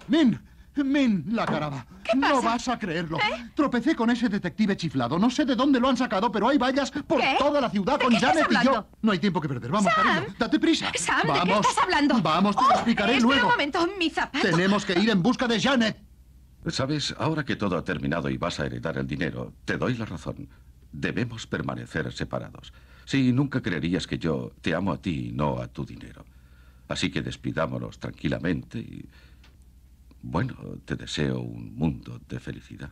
Min, la caraba. ¿Qué pasa? No vas a creerlo. ¿Eh? Tropecé con ese detective chiflado. No sé de dónde lo han sacado, pero hay vallas por ¿Qué? toda la ciudad ¿De con qué estás Janet y yo. hablando? No hay tiempo que perder. Vamos, Sam. cariño. Date prisa. Sam, ¿de vamos, qué estás hablando? Vamos, te lo explicaré espera luego. un momento, mi zapato. Tenemos que ir en busca de Janet. ¿Sabes? Ahora que todo ha terminado y vas a heredar el dinero, te doy la razón. Debemos permanecer separados. Sí, nunca creerías que yo te amo a ti y no a tu dinero. Así que despidámonos tranquilamente y... Bueno, te deseo un mundo de felicidad.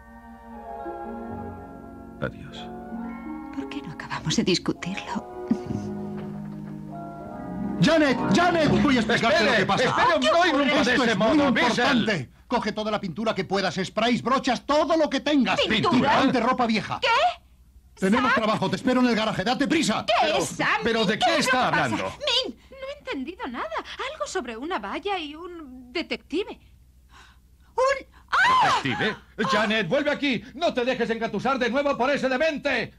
Adiós. ¿Por qué no acabamos de discutirlo? ¡Janet! Voy a explicarte lo que pasa. Espere, no irrumpa de Esto ese es modo, muy Bissell. importante. Coge toda la pintura que puedas, sprays, brochas, todo lo que tengas. ¿Pintura? Ante ropa vieja. ¿Qué? Tenemos ¿Sam? trabajo, te espero en el garaje, date prisa. ¿Qué es, Sam? pero ¿de ¿Qué qué es está lo que pasa? hablando? Min, no he entendido nada. Algo sobre una valla y un detective. ¡Ah! ¿Detective? Janet, vuelve aquí. No te dejes engatusar de nuevo por ese demente.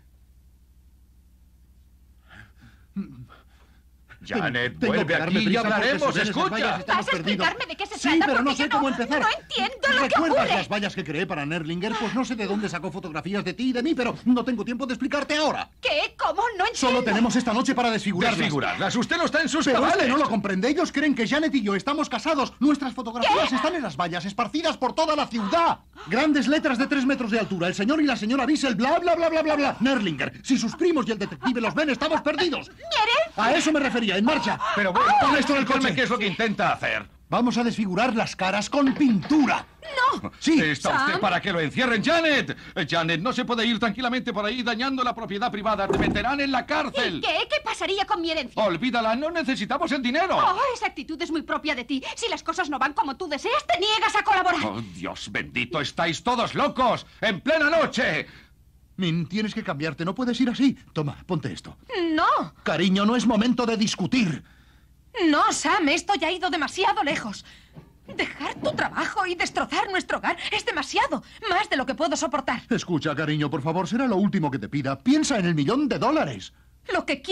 Janet, Tengo vuelve que darme aquí y prisa porque hablaremos. si ven esas vallas Escucha. estamos ¿Vas a perdidos. explicarme de qué se Sí, trata? pero no Porque sé yo cómo empezar. No entiendo lo que ¿Recuerdas ocurre? las vallas que creé para Nerlinger? Pues no sé de dónde sacó fotografías de ti y de mí, pero no tengo tiempo de explicarte ahora. ¿Qué? ¿Cómo? No entiendo. Solo tenemos esta noche para desfigurarlas. Desfigurarlas. Usted no está en sus Pero cabales. este no lo comprende. Ellos creen que Janet y yo estamos casados. Nuestras fotografías están en las vallas, esparcidas por toda la ciudad. Grandes letras de 3 metros de altura. El señor y la señora Bissell, bla, bla, bla, bla, bla, bla. Nerlinger. Si sus primos y el detective los ven, estamos perdidos. ¿Quiere? A eso me refería. En marcha. Pero bueno, Pon esto en el dígame coche. qué es lo que intenta hacer. Vamos a desfigurar las caras con pintura. ¡No! Sí. ¿Está Sam. usted para que lo encierren, Janet? Janet, no se puede ir tranquilamente por ahí dañando la propiedad privada. Te meterán en la ¿Y cárcel. qué? ¿Qué pasaría con mi herencia? Olvídala, no necesitamos el dinero. Oh, esa actitud es muy propia de ti. Si las cosas no van como tú deseas, te niegas a colaborar. Oh, Dios bendito, estáis todos locos. ¡En plena noche! Min, tienes que cambiarte. No puedes ir así. Toma, ponte esto. No, Cariño, no es momento de discutir. no, Sam, esto ya ha ido demasiado lejos. Dejar tu trabajo y destrozar nuestro hogar es demasiado, más de lo que puedo soportar. Escucha, cariño, por favor, será lo último que te pida. Piensa en el $1.000.000. Lo que